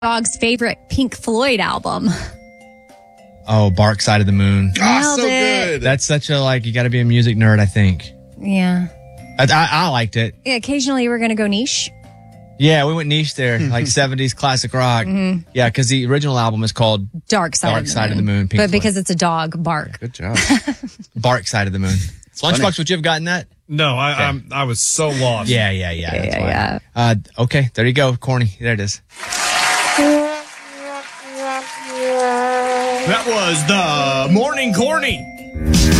dog's favorite Pink Floyd album. Oh, Bark Side of the Moon. Oh, so Nailed it. good. That's such a, you got to be a music nerd, I think. Yeah. I liked it. Yeah, occasionally we're going to go niche. Yeah, we went niche there, like 70s classic rock. Mm-hmm. Yeah, because the original album is called Dark Side of the Moon. Pink But Floyd. because it's a dog, Bark. Good job. Bark Side of the Moon. Lunchbox, would you have gotten that? No, I was so lost. Yeah. That's why. Okay, there you go. Corny. There it is. That was the Morning Corny.